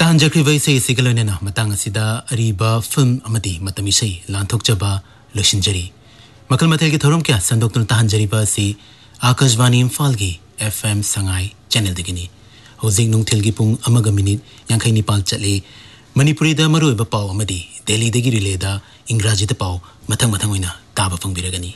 Tahanjakribai say Sigalonena, Matangasida, Ariba, Film Amadi, Matamishay, Lantokjaba, Lushinjari. Makal Matelgi Thorumkia, Sandokun Tahanjariba, si Akashvani Falgi, FM Sangai, Channel Digini. Hosing Nung Tilgipung, Amagaminit, Yankai Nipal Chale, Manipurida Maru Bapau Amadi, Delhi Degiri Leda, Ingraji the Pau, Matamatamuina, Taba from Biragani.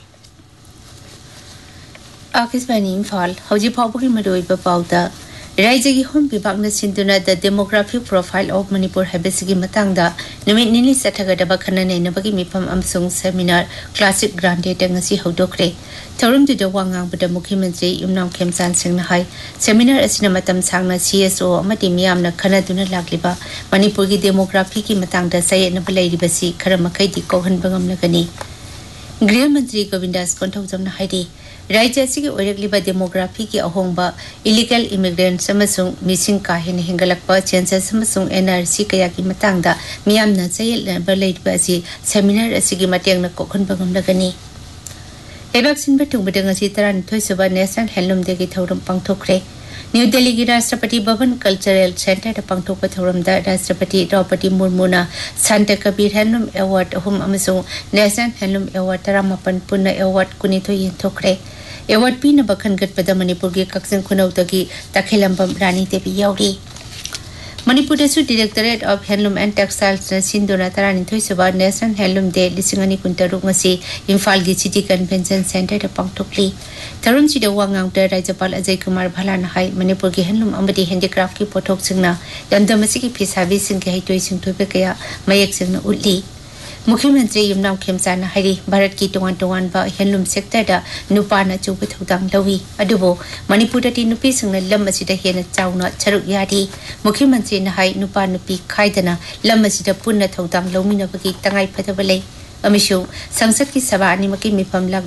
Akashvani Fal, Hoji Papu Madu Bapauda. Raijagi home bibagna sinduna the demographic profile of Manipur habesigi matangda numit nini sataga bakana nabagi mipam amsung seminar classic grande ngasi hodokre taurum du wangang bada mukhyamantri Yumnam Khemsan Singh hai seminar asina matam sangna CSO amati miyamna khanaduna lagliba Manipur gi demography ki matangda sayena balairibasi karamakai di kohan bangam lagani Gृह मंत्री Govindas कोंथौजमना हाइदि राज्यसिगी ओइरगलिबा demography की अहोंबा illegal immigrants अमसुंग missing काहेन हिंगलकपा चेंसेस अमसुंग NRC कया की मतंगदा मियामना चयल बलैटबा असि seminar असिगी मटेंगना कोखनबा गमलगनी लेबाक्सिन बटुंगबदंग असि 32 सुबा national handloom day की थौरम पांगथोखरे new Delhi की Rashtrapati Bhavan cultural centre पांगथोक थौरमदा राष्ट्रपति द्रौपदी मुर्मुना संत Kabir handloom award home अमसुंग national handloom award 18 पुन्ना award कुनिथो यंथोखरे award पीना बखनगतपदा मणिपुर के कक्संग खुनौतगी तखेलंबम Rani Devi यावरी Manipur directorate of handloom and textiles सिंधुना 32 सुबा national handloom day लिसिंगनी कुंतरुक ngasi Imphal की सिटी कन्वेंशन सेंटर पांगथोकली थरुम सिदा वांगांग द राज्यपाल अजय कुमार भलान हाई मणिपुर की हैंडलूम अमदी हैंडीक्राफ्ट की पोथोक सिंगना यमदमसी की फिसाबी सिंह के हितोय सिंथोबे कया मयक सिंगना उल्ली मुख्यमंत्री युमनाम खेमसान हाइरी भारत की टोंगान बा हैंडलूम सेक्टर दा नुपाना चौबे थौदांग लवी अदुबो मणिपुर दी नुपी सिंगना लम असिदा हेना चाउना छरुक यादी मुख्यमंत्री न हाई नुपा नुपी खाइदना लम असिदा पुन्ना थौदांग लौमिनबगी तंगाई फदबले अमिशु संसद की सभा अनिमकी मिफम